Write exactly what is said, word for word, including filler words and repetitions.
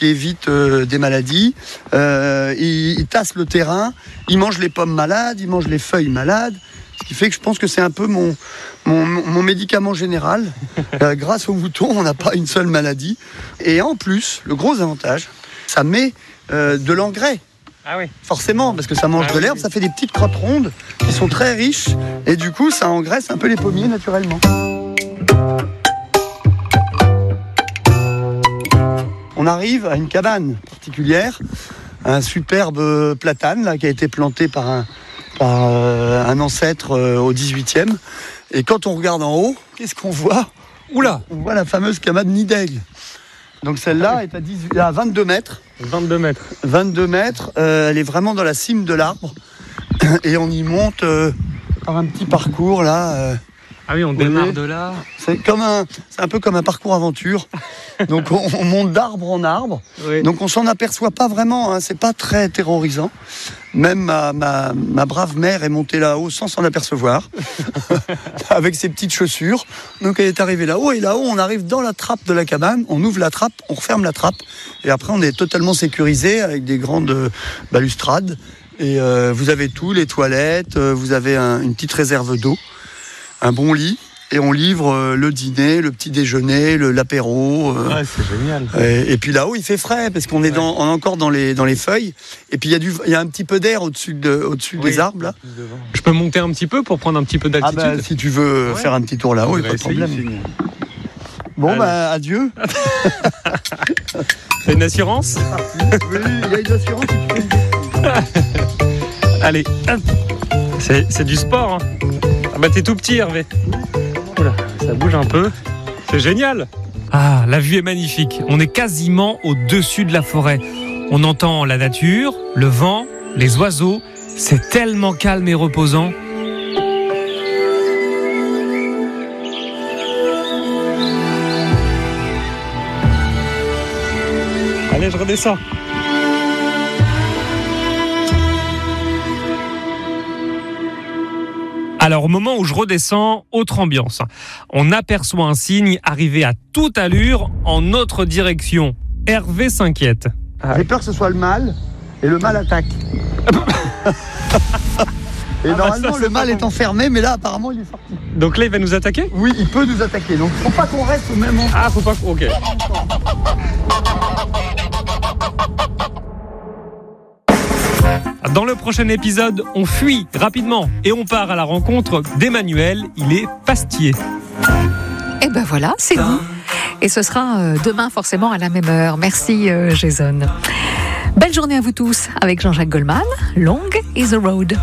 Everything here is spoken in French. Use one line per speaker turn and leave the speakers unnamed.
qui évite euh, des maladies. Euh, il, il tasse le terrain, il mange les pommes malades, il mange les feuilles malades. Ce qui fait que je pense que c'est un peu mon, mon, mon médicament général. Euh, grâce au mouton, on n'a pas une seule maladie. Et en plus, le gros avantage, ça met euh, de l'engrais.
Ah oui.
Forcément, parce que ça mange
ah
de l'herbe,
oui.
ça fait des petites crottes rondes qui sont très riches. Et du coup, ça engraisse un peu les pommiers naturellement. On arrive à une cabane particulière, un superbe platane là, qui a été planté par un, par, euh, un ancêtre euh, au dix-huitième. Et quand on regarde en haut, qu'est-ce qu'on voit ?
Oula.
On voit la fameuse cabane nid d'aigle. Donc celle-là est à, dix-huit, à vingt-deux mètres.
vingt-deux mètres.
vingt-deux mètres, euh, elle est vraiment dans la cime de l'arbre. Et on y monte euh, par un petit parcours là. Euh,
Ah oui, on démarre de là.
C'est, comme un, c'est un peu comme un parcours aventure. Donc on, on monte d'arbre en arbre.
Oui.
Donc on s'en aperçoit pas vraiment, hein, c'est pas très terrorisant. Même ma, ma, ma brave mère est montée là-haut sans s'en apercevoir, avec ses petites chaussures. Donc elle est arrivée là-haut, et là-haut on arrive dans la trappe de la cabane, on ouvre la trappe, on referme la trappe, et après on est totalement sécurisé avec des grandes balustrades. Et euh, vous avez tout, les toilettes, euh, vous avez un, une petite réserve d'eau, un bon lit. Et on livre euh, le dîner, le petit déjeuner, le, l'apéro. Euh,
Ouais, c'est génial.
et, et puis là-haut, il fait frais parce qu'on est,
Ouais.
dans, on est encore dans les, dans les feuilles. Et puis il y a du, il y a un petit peu d'air au-dessus, de, au-dessus
Oui.
des arbres là.
Je peux monter un petit peu pour prendre un petit peu
Ah
d'altitude.
bah, si tu veux
Ouais.
faire un petit tour là-haut, il n'y a pas de
Faudrait
problème.
essayer.
Bon
Allez.
bah adieu.
T'as une assurance ?
Oui, il y a une assurance. Si tu fais...
Allez, hop. C'est, c'est du sport. Hein. Ah bah t'es tout petit, Hervé. Oula, ça bouge un peu. C'est génial.
Ah, la vue est magnifique. On est quasiment au-dessus de la forêt. On entend la nature, le vent, les oiseaux. C'est tellement calme et reposant.
Allez, je redescends.
Alors, au moment où je redescends, autre ambiance. On aperçoit un cygne arriver à toute allure en notre direction. Hervé s'inquiète.
J'ai peur que ce soit le mâle, et le mâle attaque. Et
bah
normalement,
ça, c'est
le mâle
pas
est
bon.
enfermé, mais là, apparemment, il est sorti.
Donc là, il va nous attaquer ?
Oui, il peut nous attaquer. Donc, faut pas qu'on reste au même endroit.
Ah, faut pas... Ok.
Dans le prochain épisode, on fuit rapidement et on part à la rencontre d'Emmanuel. Il est pastier.
Et ben voilà, c'est dit. Et ce sera euh, demain forcément à la même heure. Merci euh, Jason. Belle journée à vous tous avec Jean-Jacques Goldman. Long is the road.